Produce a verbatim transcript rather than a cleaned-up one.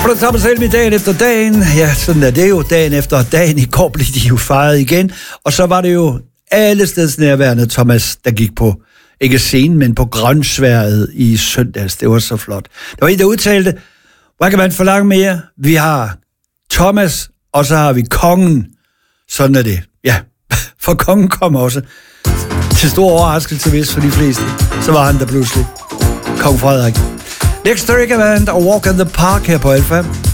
For der tager selv i dagen efter dagen. Ja, sådan er det jo. Dagen efter dagen. I går blev de jo fejret igen. Og så var det jo alle steds nærværende Thomas, der gik på, ikke scenen, men på grønsværet i søndags. Det var så flot. Der var en, der udtalte, hvad kan man forlange mere? Vi har Thomas, og så har vi kongen. Sådan er det. Ja, for kongen kom også til stor overraskelse, hvis for de fleste. Så var han der pludselig. Kong Frederik. Next Rick Band og Walk in the Park her på Alfa.